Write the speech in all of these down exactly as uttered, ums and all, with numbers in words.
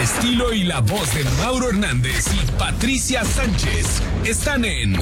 El estilo y la voz de Mauro Hernández y Patricia Sánchez están en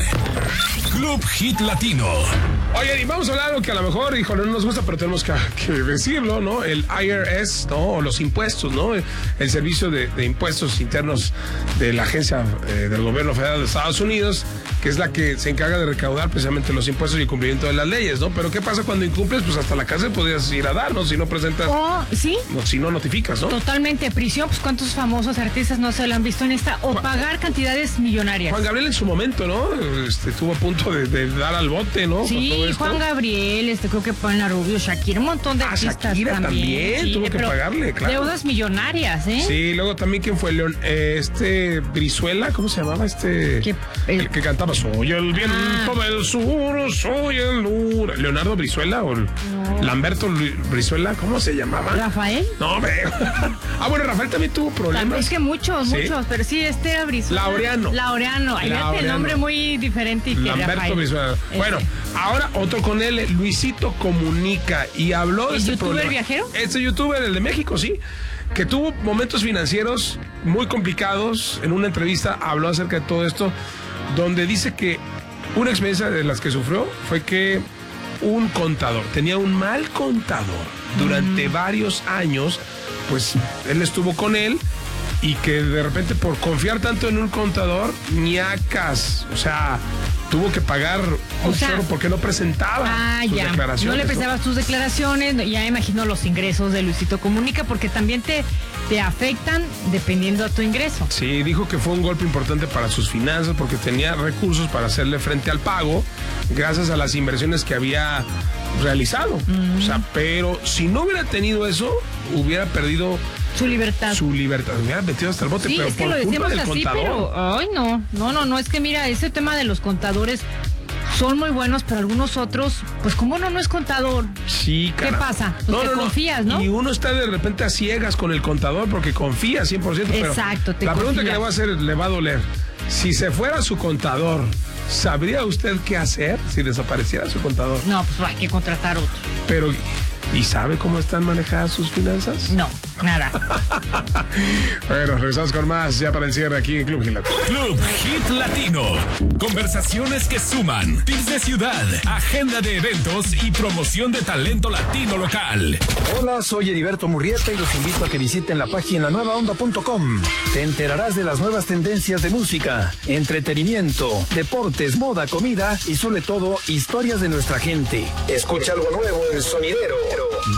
Club Hit Latino. Oye, y vamos a hablar de algo que a lo mejor, hijo, no nos gusta, pero tenemos que, que decirlo, ¿no? El I R S, ¿no? O los impuestos, ¿no? El Servicio de, de Impuestos Internos de la Agencia eh, del Gobierno Federal de Estados Unidos, que es la que se encarga de recaudar precisamente los impuestos y el cumplimiento de las leyes, ¿no? Pero ¿qué pasa cuando incumples? Pues hasta la cárcel podrías ir a dar, ¿no? Si no presentas... Oh, ¿sí? No, si no notificas, ¿no? Totalmente. Prisión, pues ¿cuántos famosos artistas no se lo han visto en esta? O Juan, pagar cantidades millonarias. Juan Gabriel en su momento, ¿no? Este, estuvo a punto de, de dar al bote, ¿no? Sí, Juan Gabriel, este, creo que Paula Rubio, Shakira, un montón de ah, artistas Shakira también. también sí, tuvo que pagarle, claro. Deudas millonarias, ¿eh? Sí, luego también, ¿quién fue? León, eh, este, Brizuela, ¿cómo se llamaba este? ¿Qué? El, el que cantaba, soy el viento ah. del sur, soy el nur. ¿Leonardo Brizuela o no. Lamberto Brizuela? ¿Cómo se llamaba? ¿Rafael? No, me... ah, bueno, Rafael también tuvo problemas. Es que muchos, ¿Sí? muchos, pero sí, este era Brizuela. Laureano. Laureano, ahí el nombre muy diferente. Y que Lamberto Rafael. Brizuela. Este. Bueno, ahora otro con él, Luisito Comunica, y habló de ¿El este youtuber problema. viajero? Este youtuber, el de México, sí, que tuvo momentos financieros muy complicados. En una entrevista habló acerca de todo esto, donde dice que una experiencia de las que sufrió fue que un contador, tenía un mal contador durante mm. varios años, pues él estuvo con él y que de repente por confiar tanto en un contador, ñacas, o sea, tuvo que pagar un chorro porque no presentaba ah, sus ya. declaraciones. No le presentabas ¿no? tus declaraciones, ya imagino los ingresos de Luisito Comunica, porque también te, te afectan dependiendo de tu ingreso. Sí, dijo que fue un golpe importante para sus finanzas porque tenía recursos para hacerle frente al pago gracias a las inversiones que había realizado. Mm. O sea, pero si no hubiera tenido eso, hubiera perdido... Su libertad. Su libertad. Me hubiera metido hasta el bote, sí, pero es que por lo culpa decimos del así, contador. Pero, ay, no, no, no, no, es que mira, ese tema de los contadores son muy buenos, pero algunos otros, pues como uno no es contador. Sí, cara. ¿Qué pasa? Pues no, te no, no. confías, ¿no? Y uno está de repente a ciegas con el contador porque confía cien por ciento. Exacto, te la pregunta confías. que le voy a hacer le va a doler. Si se fuera su contador, ¿sabría usted qué hacer si desapareciera su contador? No, pues hay que contratar otro. Pero... ¿y sabe cómo están manejadas sus finanzas? No, nada. Bueno, regresamos con más ya para el cierre aquí en Club Hit Latino. Club Hit Latino. Conversaciones que suman. Tips de ciudad, agenda de eventos y promoción de talento latino local. Hola, soy Heriberto Murrieta y los invito a que visiten la página nueva onda punto com. Te enterarás de las nuevas tendencias de música, entretenimiento, deportes, moda, comida y sobre todo historias de nuestra gente. Escucha algo nuevo en Sonidero.